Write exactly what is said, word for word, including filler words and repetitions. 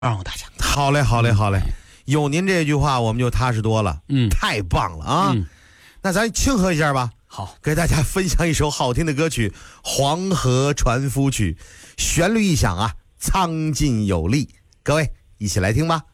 帮助大家。 好嘞，好嘞，好嘞，有您这句话我们就踏实多了。 嗯， 太棒了啊！ 嗯、 那咱庆贺一下吧。 好， 给大家分享一首好听的歌曲《黄河船夫曲》，旋律一响啊，苍劲有力，各位一起来听吧。